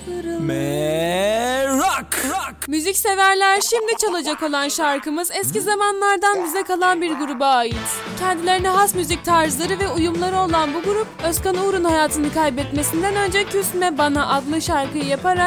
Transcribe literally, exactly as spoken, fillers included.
Merak. Müzik severler, şimdi çalacak olan şarkımız eski zamanlardan bize kalan bir gruba ait. Kendilerine has müzik tarzları ve uyumları olan bu grup, Özkan Uğur'un hayatını kaybetmesinden önce Küsme Bana adlı şarkıyı yaparak